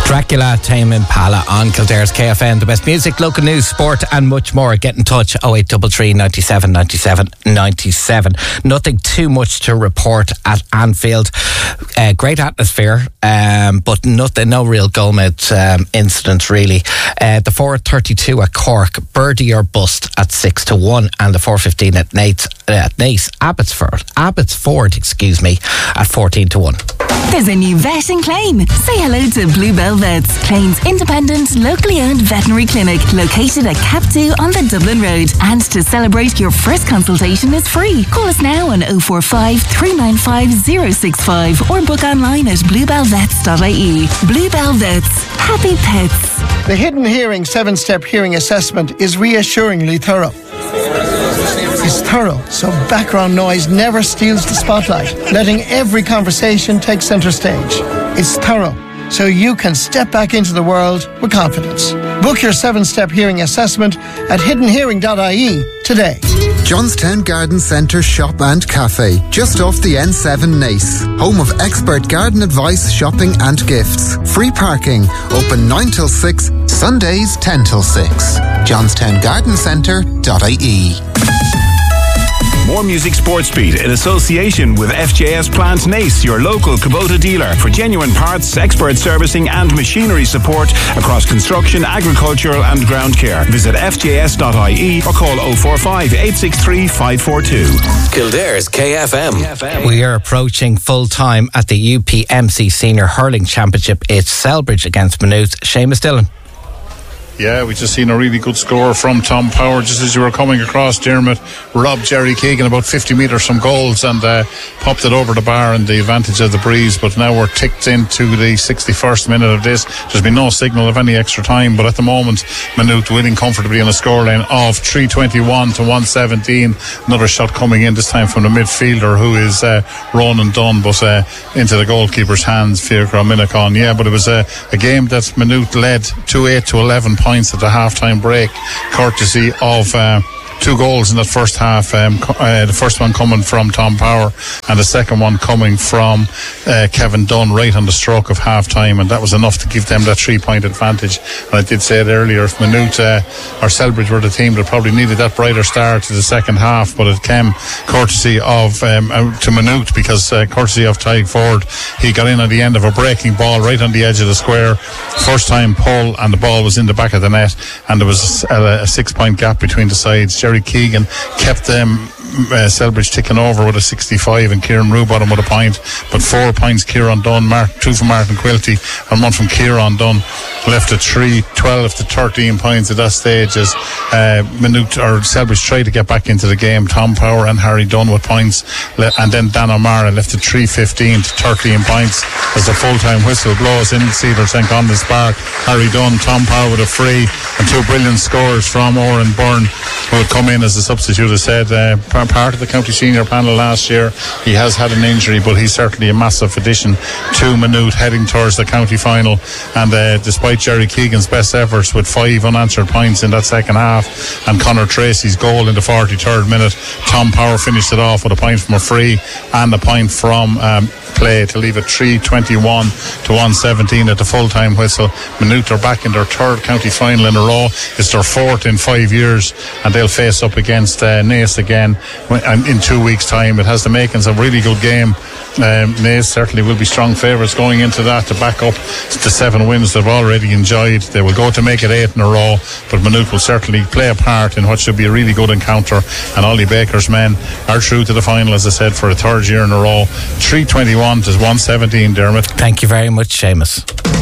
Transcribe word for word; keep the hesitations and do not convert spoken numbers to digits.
Dracula, Tame Impala on Kildare's K F M. The best music, local news, sport and much more. Get in touch oh eight three three, nine seven, nine seven, nine seven. Nothing too much to report at Anfield. Uh, great atmosphere, um, but nothing, no real goalmouth um, incidents really. Uh, the four thirty-two at Cork, Birdie or Bust at six to one, and the four fifteen at Nate's, uh, at Nace, Abbotsford, Abbotsford, excuse me, at fourteen to one. There's a new vet in Clane. Say hello to Bluebell Vets, Clane's independent, locally owned veterinary clinic located at Cap two on the Dublin Road. And to celebrate, your first consultation is free. Call us now on oh four five, three nine five, oh six five or book online at bluebell vets dot I E. Bluebell Vets. Happy pets. The Hidden Hearing seven-step hearing assessment is reassuringly thorough. It's thorough, so background noise never steals the spotlight, letting every conversation take centre stage. It's thorough, so you can step back into the world with confidence. Book your seven-step hearing assessment at hidden hearing dot I E today. Johnstown Garden Centre Shop and Cafe, just off the N seven Nace. Home of expert garden advice, shopping and gifts. Free parking, open nine till six, Sundays ten till six. johnstown garden centre dot I E. More Music Sports Beat in association with F J S Plant Nace, your local Kubota dealer for genuine parts, expert servicing and machinery support across construction, agricultural and ground care. Visit f j s dot I E or call oh four five, eight six three, five four two. Kildare's K F M. We are approaching full time at the U P M C Senior Hurling Championship. It's Selbridge against Maynooth. Seamus Dillon. Yeah, we just seen a really good score from Tom Power just as you were coming across. Dermot robbed Jerry Keegan about fifty metres from goals and uh, popped it over the bar and the advantage of the breeze. But now we're ticked into the sixty-first minute of this. There's been no signal of any extra time, but at the moment Maynooth winning comfortably on a scoreline of three twenty-one to one seventeen. Another shot coming in, this time from the midfielder who is uh, Ronan Dunn, but uh, into the goalkeeper's hands, Fiacre Minacon. Yeah, but it was a, a game that Maynooth led two eight to eleven points at the half-time break, courtesy of uh, two goals in that first half, um, uh, the first one coming from Tom Power and the second one coming from uh, Kevin Dunn right on the stroke of half-time, and that was enough to give them that three-point advantage. And I did say it earlier, if Maynooth uh, or Selbridge were the team that probably needed that brighter start to the second half, but it came courtesy of um, uh, to Maynooth because uh, courtesy of Tyke Ford. He got in at the end of a breaking ball right on the edge of the square, first time pull, and the ball was in the back of the net, and there was a, a six-point gap between the sides. Jerry Keegan kept them uh, Selbridge ticking over with a sixty-five and Kieran Rubottom with a point, but four points Kieran Dunn, Mark, two from Martin Quilty and one from Kieran Dunn, left at three, twelve to thirteen points at that stage as uh, Maynooth or Selbridge tried to get back into the game. Tom Power and Harry Dunn with points, and then Dan O'Mara left at three fifteen to thirteen points as the full-time whistle blows in Cedar Saint Conleth's Park. Harry Dunn, Tom Power with a free and two brilliant scores from Oren Byrne, who had come in as a substitute. As said, uh, part of the county senior panel last year. He has had an injury, but he's certainly a massive addition to Maynooth heading towards the county final. And uh, despite Jerry Keegan's best efforts with five unanswered points in that second half and Conor Tracy's goal in the forty-third minute, Tom Power finished it off with a point from a free and a point from um, play to leave it three twenty-one to one seventeen at the full-time whistle. Maynooth are back in their third county final in a row. It's their fourth in five years, and they'll face up against uh, Nace again in two weeks' time. It has the makings of a really good game. Um, Nace certainly will be strong favourites going into that to back up the seven wins they've already enjoyed. They will go to make it eight in a row, but Maynooth will certainly play a part in what should be a really good encounter, and Ollie Baker's men are through to the final, as I said, for a third year in a row. three twenty-one to one seventeen, Dermot. Thank you very much, Seamus.